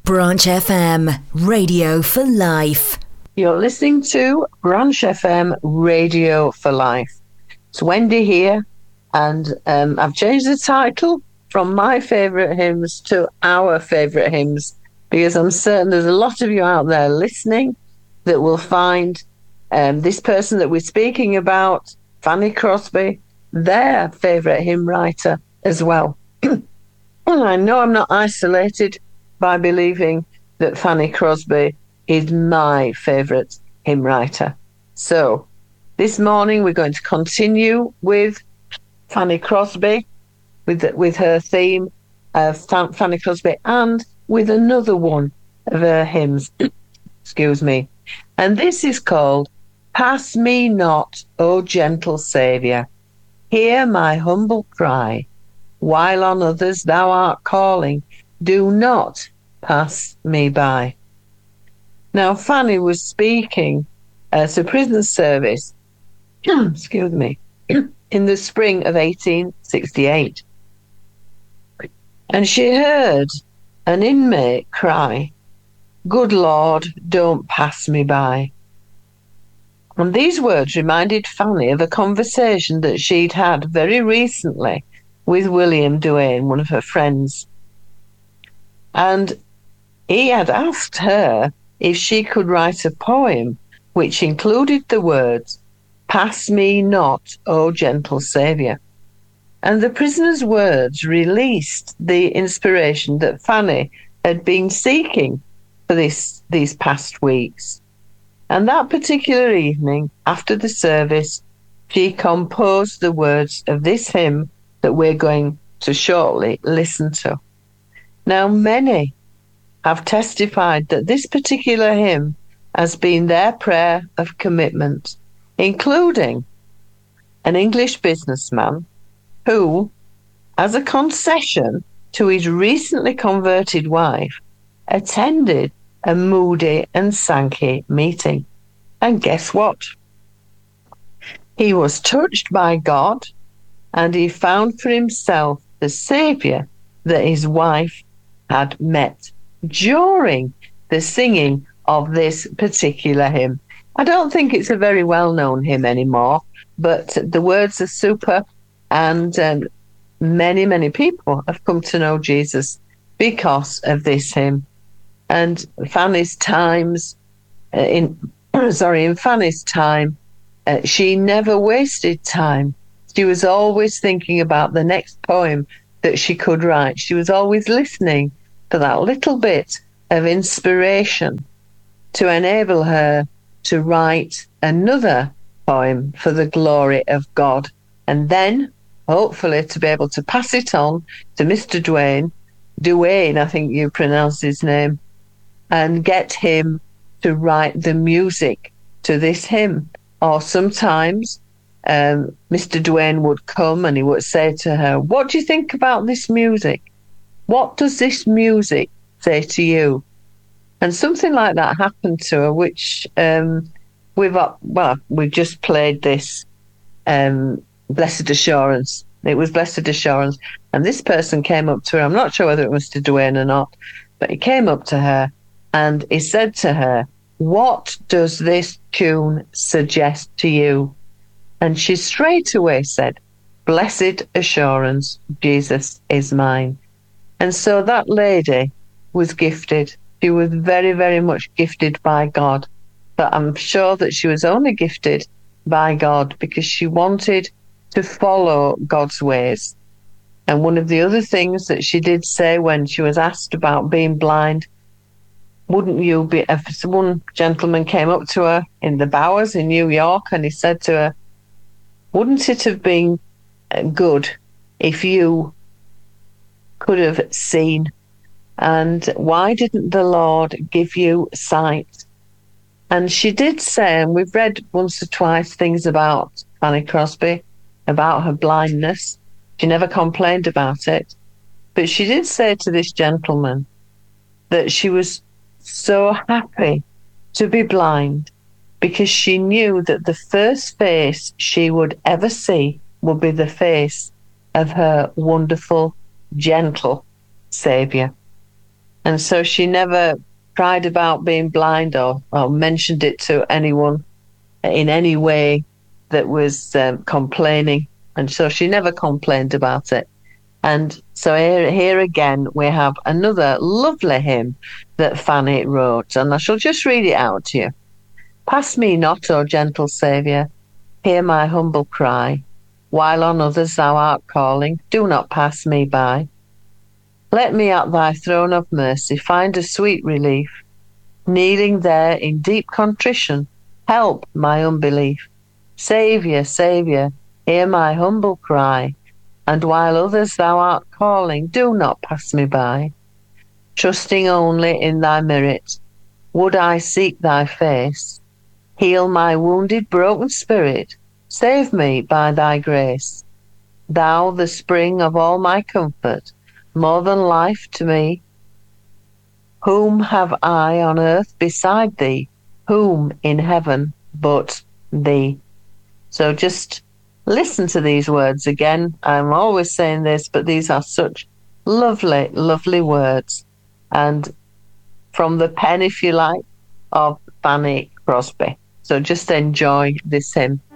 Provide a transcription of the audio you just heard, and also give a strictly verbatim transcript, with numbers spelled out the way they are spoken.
Branch F M, Radio for Life. You're listening to Branch F M, Radio for Life. It's Wendy here, and um, I've changed the title from my favourite hymns to our favourite hymns, because I'm certain there's a lot of you out there listening that will find um, this person that we're speaking about, Fanny Crosby, their favourite hymn writer as well. Well, I know I'm not isolated by believing that Fanny Crosby is my favourite hymn writer. So this morning we're going to continue with Fanny Crosby, with with her theme of Fanny Crosby, and with another one of her hymns. Excuse me. And this is called Pass Me Not, O Gentle Saviour. Hear my humble cry. While on others thou art calling, do not pass me by. Now, Fanny was speaking at a prison service, excuse me, in the spring of eighteen sixty-eight. And she heard an inmate cry, "Good Lord, don't pass me by." And these words reminded Fanny of a conversation that she'd had very recently with William Duane, one of her friends. And he had asked her if she could write a poem which included the words, "Pass me not, O gentle Saviour." And the prisoner's words released the inspiration that Fanny had been seeking for this these past weeks. And that particular evening, after the service, she composed the words of this hymn that we're going to shortly listen to. Now, many have testified that this particular hymn has been their prayer of commitment, including an English businessman who, as a concession to his recently converted wife, attended a Moody and Sankey meeting. And guess what? He was touched by God, and he found for himself the Saviour that his wife had met during the singing of this particular hymn. I don't think it's a very well-known hymn anymore, but the words are super, and um, many, many people have come to know Jesus because of this hymn. And Fanny's times, uh, in sorry, in Fanny's time, uh, she never wasted time. She was always thinking about the next poem that she could write. She was always listening for that little bit of inspiration to enable her to write another poem for the glory of God, and then hopefully to be able to pass it on to Mister Duane, Duane, I think you pronounce his name, and get him to write the music to this hymn. Or sometimes um, Mister Duane would come and he would say to her, "What do you think about this music? What does this music say to you?" And something like that happened to her, which um, we've, well, we've just played this um, Blessed Assurance. It was Blessed Assurance. And this person came up to her. I'm not sure whether it was Mister Duane or not, but he came up to her and he said to her, "What does this tune suggest to you?" And she straight away said, "Blessed Assurance, Jesus is mine." And so that lady was gifted. She was very, very much gifted by God. But I'm sure that she was only gifted by God because she wanted to follow God's ways. And one of the other things that she did say when she was asked about being blind, wouldn't you be, if one gentleman came up to her in the Bowers in New York and he said to her, "Wouldn't it have been good if you could have seen? And why didn't the Lord give you sight?" And she did say, and we've read once or twice things about Fanny Crosby, about her blindness. She never complained about it. But she did say to this gentleman that she was so happy to be blind because she knew that the first face she would ever see would be the face of her wonderful, gentle Saviour. And so she never cried about being blind or, or mentioned it to anyone in any way that was um, complaining. And so she never complained about it. And so here, here again, we have another lovely hymn that Fanny wrote, and I shall just read it out to you. Pass me not, O gentle Saviour, hear my humble cry. While on others thou art calling, do not pass me by. Let me at thy throne of mercy find a sweet relief. Kneeling there in deep contrition, help my unbelief. Saviour, Saviour, hear my humble cry. And while others thou art calling, do not pass me by. Trusting only in thy merit, would I seek thy face. Heal my wounded, broken spirit, save me by thy grace. Thou, the spring of all my comfort, more than life to me. Whom have I on earth beside thee? Whom in heaven but thee? So just listen to these words again. I'm always saying this, but these are such lovely, lovely words. And from the pen, if you like, of Fanny Crosby. So just enjoy this hymn.